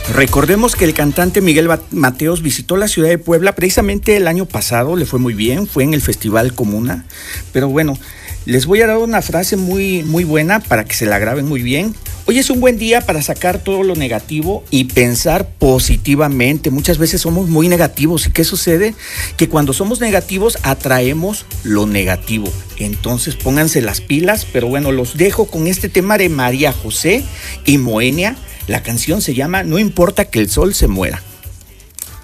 Recordemos que el cantante Miguel Mateos visitó la ciudad de Puebla precisamente el año pasado, le fue muy bien, fue en el Festival Comuna, pero bueno, les voy a dar una frase muy buena para que se la graben muy bien. Hoy es un buen día para sacar todo lo negativo y pensar positivamente. Muchas veces somos muy negativos. ¿Y qué sucede? Que cuando somos negativos atraemos lo negativo. Entonces pónganse las pilas. Pero bueno, los dejo con este tema de María José y Moenia. La canción se llama No importa que el sol se muera.